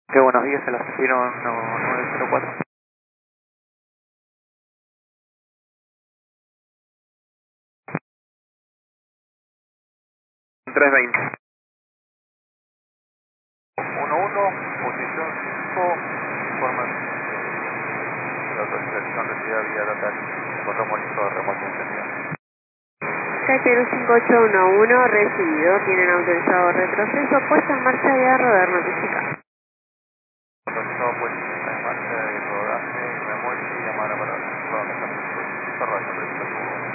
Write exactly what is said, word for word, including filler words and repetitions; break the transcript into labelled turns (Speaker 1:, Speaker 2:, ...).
Speaker 1: Qué buenos días, se la subieron nueve cero cuatro. tres veinte. uno uno, posición cinco, información. La autorización recibida vía data. Encontramos listo de remoto encendido.
Speaker 2: Caetero cinco ocho uno uno, recibido. Tienen autorizado retroceso, puesta en marcha de rodar notificar.
Speaker 1: Autorizado puesta en marcha de rodaje, remoto y llamada para la zona de la